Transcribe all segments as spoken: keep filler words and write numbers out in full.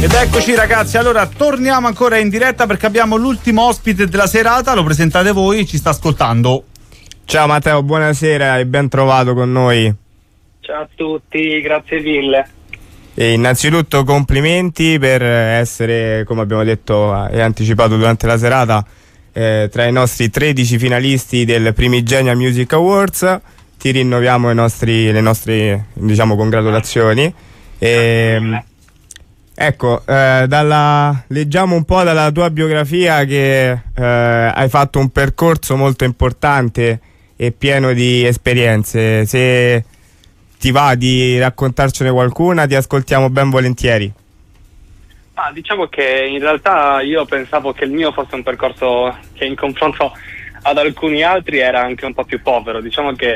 Ed eccoci ragazzi, allora torniamo ancora in diretta perché abbiamo l'ultimo ospite della serata, lo presentate voi, ci sta ascoltando. Ciao Matteo, buonasera e ben trovato con noi. Ciao a tutti, grazie mille. E innanzitutto complimenti per essere, come abbiamo detto e anticipato durante la serata, eh, tra i nostri tredici finalisti del Primigenia Music Awards. Ti rinnoviamo i nostri, le nostre, diciamo, congratulazioni. E, ecco, eh, dalla, leggiamo un po' dalla tua biografia che eh, hai fatto un percorso molto importante e pieno di esperienze. Se ti va di raccontarcene qualcuna, ti ascoltiamo ben volentieri. Ah, diciamo che in realtà io pensavo che il mio fosse un percorso che in confronto ad alcuni altri era anche un po' più povero. Diciamo che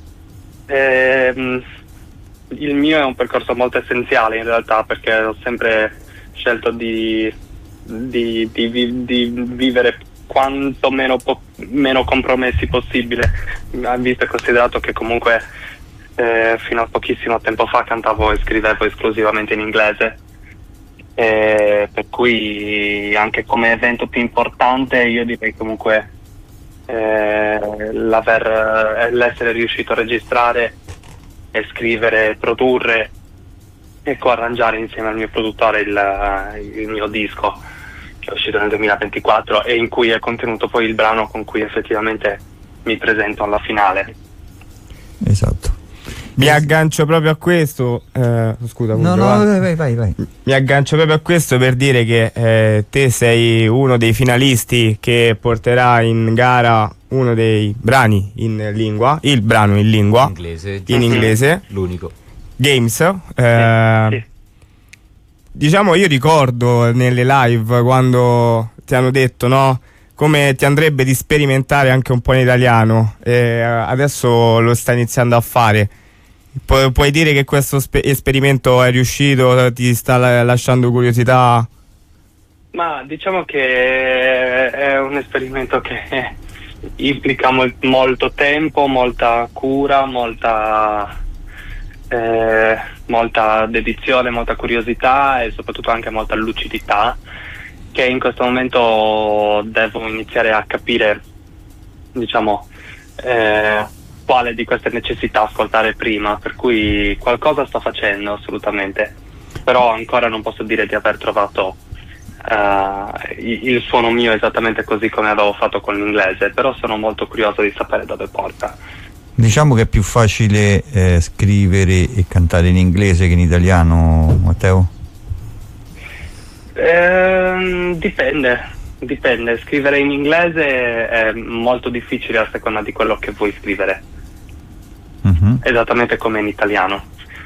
ehm, il mio è un percorso molto essenziale in realtà, perché ho sempre scelto di, di, di, di vivere quanto meno, po- meno compromessi possibile, visto e considerato che comunque eh, fino a pochissimo tempo fa cantavo e scrivevo esclusivamente in inglese, eh, per cui anche come evento più importante io direi comunque eh, l'aver, l'essere riuscito a registrare e scrivere, produrre e coarrangiare insieme al mio produttore il, il mio disco che è uscito nel duemilaventiquattro e in cui è contenuto poi il brano con cui effettivamente mi presento alla finale. Esatto. Mi aggancio proprio a questo, eh, scusa, no, no, vai, vai, vai, vai. Mi aggancio proprio a questo per dire che eh, te sei uno dei finalisti che porterà in gara uno dei brani in lingua, il brano in lingua inglese, in inglese, l'unico Games. Eh, sì, sì. Diciamo, io ricordo nelle live quando ti hanno detto, no, come ti andrebbe di sperimentare anche un po' in italiano, e adesso lo stai iniziando a fare. Pu- puoi dire che questo spe- esperimento è riuscito, ti sta la- lasciando curiosità? Ma diciamo che è un esperimento che implica mol- molto tempo, molta cura, molta eh, molta dedizione, molta curiosità e soprattutto anche molta lucidità, che in questo momento devo iniziare a capire, diciamo, eh, quale di queste necessità ascoltare prima, per cui qualcosa sto facendo assolutamente, però ancora non posso dire di aver trovato uh, il suono mio esattamente così come avevo fatto con l'inglese, però sono molto curioso di sapere dove porta. Diciamo che è più facile eh, scrivere e cantare in inglese che in italiano, Matteo? Ehm, dipende, dipende. Scrivere in inglese è molto difficile a seconda di quello che vuoi scrivere. Uh-huh. Esattamente come in italiano.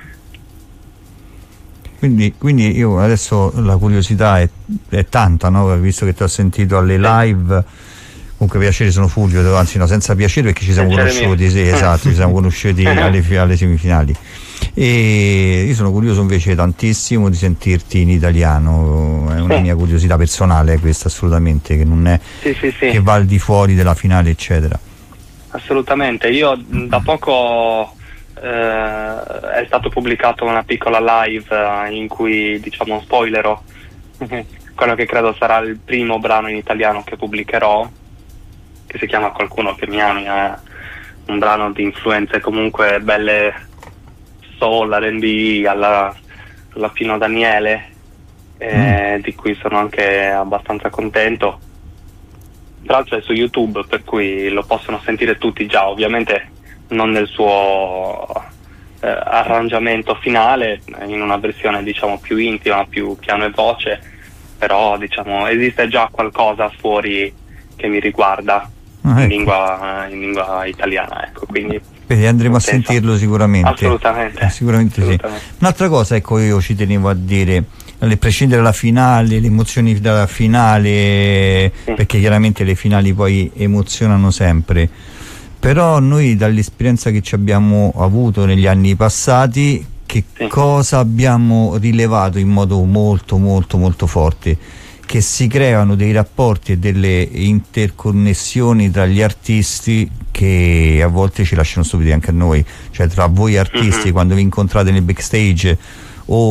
Quindi, quindi io adesso la curiosità è, è tanta, no? Visto che ti ho sentito alle live, comunque piacere sono Fulvio, anzi no, senza piacere perché ci siamo piacere conosciuti, sì, esatto, ci siamo conosciuti alle, alle semifinali. E io sono curioso invece tantissimo di sentirti in italiano, è una sì. mia curiosità personale questa, assolutamente, che non è sì, sì, sì. che va al di fuori della finale eccetera. Assolutamente, io da poco eh, è stato pubblicato una piccola live eh, in cui, diciamo, spoilerò quello che credo sarà il primo brano in italiano che pubblicherò, che si chiama Qualcuno che mi ami, è un brano di influenze comunque belle, soul, R and B alla, alla Pino Daniele, eh, mm. di cui sono anche abbastanza contento. Tra l'altro è su YouTube, per cui lo possono sentire tutti già, ovviamente non nel suo eh, arrangiamento finale, in una versione diciamo più intima, più piano e voce, però diciamo esiste già qualcosa fuori che mi riguarda ah, ecco. in, lingua, in lingua italiana, ecco, quindi Vedi, andremo a sentirlo sicuramente. Assolutamente. Eh, sicuramente Assolutamente. Sì. Un'altra cosa, ecco, io ci tenevo a dire, a prescindere dalla finale, le emozioni dalla finale, sì. perché chiaramente le finali poi emozionano sempre, però noi dall'esperienza che ci abbiamo avuto negli anni passati, che sì. cosa abbiamo rilevato in modo molto molto molto forte? Che si creano dei rapporti e delle interconnessioni tra gli artisti che a volte ci lasciano stupidi anche a noi, cioè tra voi artisti, mm-hmm. quando vi incontrate nel backstage o,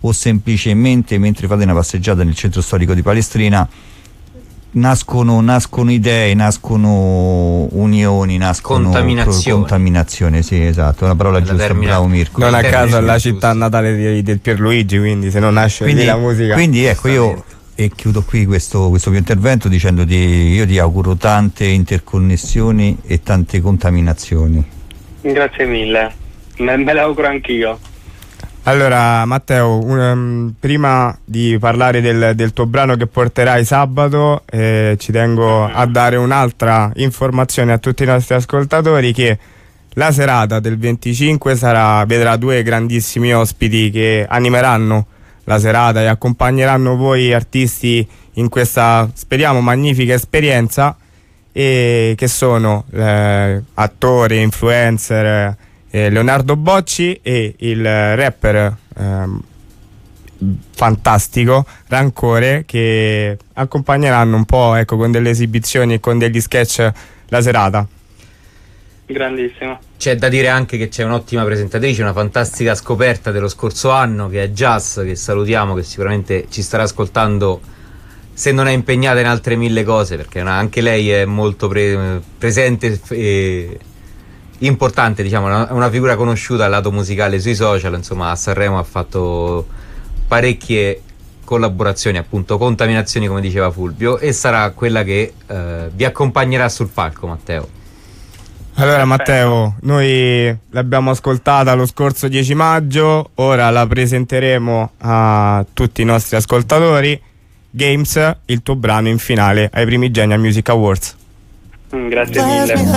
o semplicemente mentre fate una passeggiata nel centro storico di Palestrina nascono, nascono idee, nascono unioni, nascono contaminazione. contaminazione, sì, esatto, una parola giusta, bravo Mirko. Non a caso è la città natale di, del Pierluigi, quindi se non nasce quindi, lì la musica. Quindi ecco, io e chiudo qui questo, questo mio intervento dicendo di, io ti auguro tante interconnessioni e tante contaminazioni. Grazie mille, me, me le auguro anch'io. Allora Matteo, um, prima di parlare del, del tuo brano che porterai sabato, eh, ci tengo a dare un'altra informazione a tutti i nostri ascoltatori, che la serata del venticinque sarà, vedrà due grandissimi ospiti che animeranno la serata e accompagneranno voi artisti in questa, speriamo, magnifica esperienza, e che sono eh, attore, influencer, eh, Leonardo Bocci e il rapper eh, fantastico Rancore, che accompagneranno un po', ecco, con delle esibizioni e con degli sketch la serata. Grandissimo. C'è da dire anche che c'è un'ottima presentatrice, una fantastica scoperta dello scorso anno, che è Jazz, che salutiamo, che sicuramente ci starà ascoltando se non è impegnata in altre mille cose, perché anche lei è molto pre- presente e importante, diciamo, una, una figura conosciuta al lato musicale sui social. Insomma, a Sanremo ha fatto parecchie collaborazioni, appunto contaminazioni, come diceva Fulvio, e sarà quella che eh, vi accompagnerà sul palco, Matteo. Allora Matteo, noi l'abbiamo ascoltata lo scorso dieci maggio, ora la presenteremo a tutti i nostri ascoltatori. Games, il tuo brano in finale ai primi Genial Music Awards. Grazie mille.